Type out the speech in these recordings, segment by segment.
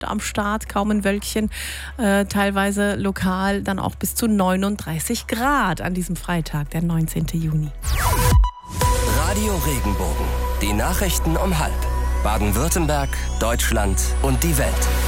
am Start, kaum ein Wölkchen, teilweise lokal dann auch bis zu 39 Grad an diesem Freitag, der 19. Juni. Radio Regenbogen, die Nachrichten um 12:30. Baden-Württemberg, Deutschland und die Welt.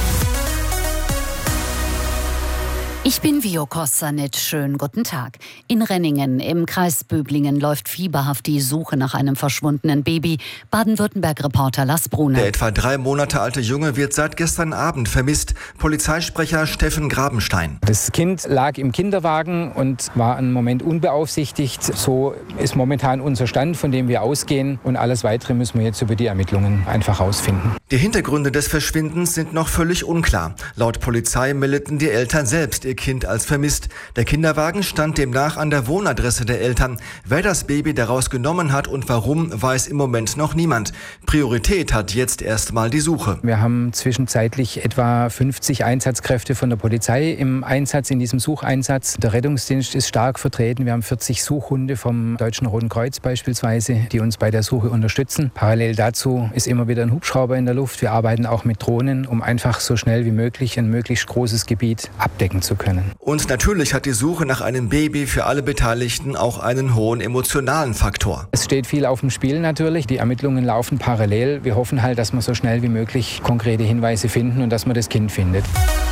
Ich bin Vio Kosanic. Schönen guten Tag. In Renningen im Kreis Böblingen läuft fieberhaft die Suche nach einem verschwundenen Baby. Baden-Württemberg-Reporter Lars Brunner. Der etwa 3 Monate alte Junge wird seit gestern Abend vermisst. Polizeisprecher Steffen Grabenstein. Das Kind lag im Kinderwagen und war einen Moment unbeaufsichtigt. So ist momentan unser Stand, von dem wir ausgehen. Und alles Weitere müssen wir jetzt über die Ermittlungen einfach rausfinden. Die Hintergründe des Verschwindens sind noch völlig unklar. Laut Polizei meldeten die Eltern selbst ihr Kind als vermisst. Der Kinderwagen stand demnach an der Wohnadresse der Eltern. Wer das Baby daraus genommen hat und warum, weiß im Moment noch niemand. Priorität hat jetzt erstmal die Suche. Wir haben zwischenzeitlich etwa 50 Einsatzkräfte von der Polizei im Einsatz, in diesem Sucheinsatz. Der Rettungsdienst ist stark vertreten. Wir haben 40 Suchhunde vom Deutschen Roten Kreuz beispielsweise, die uns bei der Suche unterstützen. Parallel dazu ist immer wieder ein Hubschrauber in der Luft. Wir arbeiten auch mit Drohnen, um einfach so schnell wie möglich ein möglichst großes Gebiet abdecken zu können. Und natürlich hat die Suche nach einem Baby für alle Beteiligten auch einen hohen emotionalen Faktor. Es steht viel auf dem Spiel natürlich. Die Ermittlungen laufen parallel. Wir hoffen halt, dass wir so schnell wie möglich konkrete Hinweise finden und dass man das Kind findet.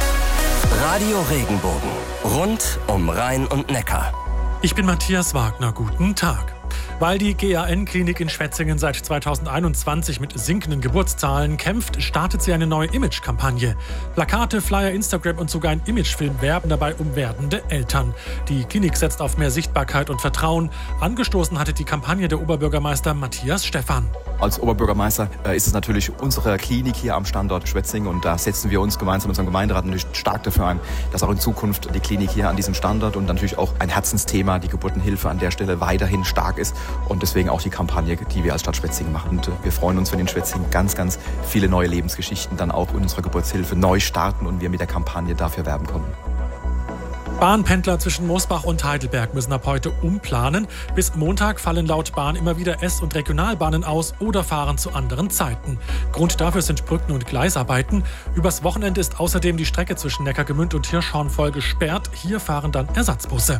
Radio Regenbogen. Rund um Rhein und Neckar. Ich bin Matthias Wagner. Guten Tag. Weil die GAN-Klinik in Schwetzingen seit 2021 mit sinkenden Geburtszahlen kämpft, startet sie eine neue Image-Kampagne. Plakate, Flyer, Instagram und sogar ein Imagefilm werben dabei um werdende Eltern. Die Klinik setzt auf mehr Sichtbarkeit und Vertrauen. Angestoßen hatte die Kampagne der Oberbürgermeister Matthias Stephan. Als Oberbürgermeister ist es natürlich unsere Klinik hier am Standort Schwetzingen und da setzen wir uns gemeinsam mit unserem Gemeinderat natürlich stark dafür ein, dass auch in Zukunft die Klinik hier an diesem Standort und natürlich auch ein Herzensthema, die Geburtenhilfe an der Stelle weiterhin stark ist und deswegen auch die Kampagne, die wir als Stadt Schwetzingen machen. Und wir freuen uns, wenn in Schwetzingen ganz, ganz viele neue Lebensgeschichten dann auch in unserer Geburtshilfe neu starten und wir mit der Kampagne dafür werben konnten. Bahnpendler zwischen Mosbach und Heidelberg müssen ab heute umplanen. Bis Montag fallen laut Bahn immer wieder S- und Regionalbahnen aus oder fahren zu anderen Zeiten. Grund dafür sind Brücken- und Gleisarbeiten. Übers Wochenende ist außerdem die Strecke zwischen Neckargemünd und Hirschhorn voll gesperrt. Hier fahren dann Ersatzbusse.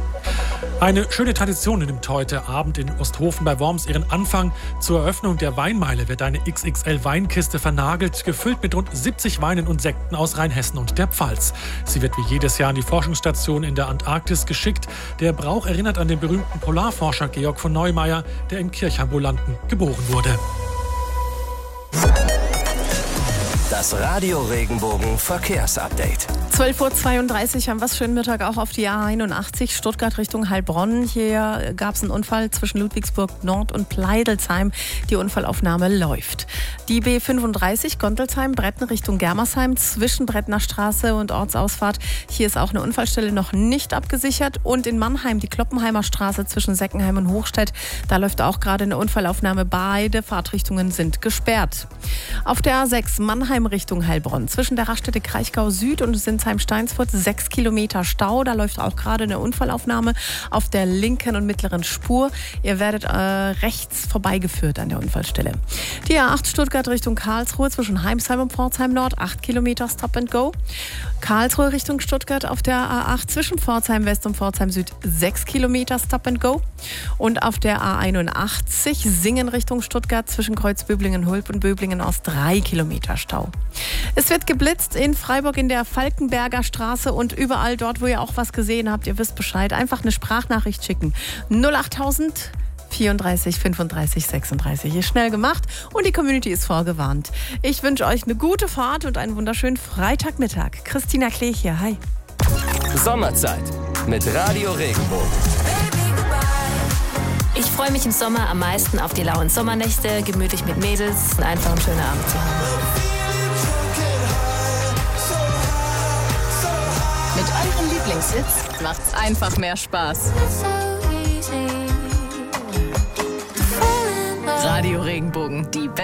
Eine schöne Tradition nimmt heute Abend in Osthofen bei Worms ihren Anfang. Zur Eröffnung der Weinmeile wird eine XXL-Weinkiste vernagelt, gefüllt mit rund 70 Weinen und Sekten aus Rheinhessen und der Pfalz. Sie wird wie jedes Jahr an die Forschungsstation in der Antarktis geschickt. Der Brauch erinnert an den berühmten Polarforscher Georg von Neumeier, der in Kirchambulanten geboren wurde. Das Radio Regenbogen Verkehrsupdate. 12:32 Uhr, haben wir schönen Mittag auch auf die A81 Stuttgart Richtung Heilbronn. Hier gab es einen Unfall zwischen Ludwigsburg Nord und Pleidelsheim. Die Unfallaufnahme läuft. Die B35 Gondelsheim, Bretten Richtung Germersheim zwischen Brettner Straße und Ortsausfahrt. Hier ist auch eine Unfallstelle noch nicht abgesichert. Und in Mannheim die Kloppenheimer Straße zwischen Seckenheim und Hochstedt. Da läuft auch gerade eine Unfallaufnahme. Beide Fahrtrichtungen sind gesperrt. Auf der A6 Mannheim Richtung Heilbronn zwischen der Raststätte Kraichgau Süd und Sinsheim-Steinsfurt 6 Kilometer Stau. Da läuft auch gerade eine Unfallaufnahme auf der linken und mittleren Spur. Ihr werdet rechts vorbeigeführt an der Unfallstelle. Die A8 Stuttgart Richtung Karlsruhe zwischen Heimsheim und Pforzheim Nord 8 Kilometer Stop and Go. Karlsruhe Richtung Stuttgart auf der A8 zwischen Pforzheim West und Pforzheim Süd 6 Kilometer Stop and Go. Und auf der A81 Singen Richtung Stuttgart zwischen Kreuzböblingen-Hulp und Böblingen-Ost 3 Kilometer Stau. Es wird geblitzt in Freiburg in der Falkenberger Straße und überall dort, wo ihr auch was gesehen habt, ihr wisst Bescheid, einfach eine Sprachnachricht schicken. 08000 34 35 36. Ist schnell gemacht und die Community ist vorgewarnt. Ich wünsche euch eine gute Fahrt und einen wunderschönen Freitagmittag. Christina Klee hier, hi. Sommerzeit mit Radio Regenbogen. Ich freue mich im Sommer am meisten auf die lauen Sommernächte, gemütlich mit Mädels und einfach einen schönen Abend zu haben. Mit euren Lieblingshits macht's einfach mehr Spaß. Radio Regenbogen, die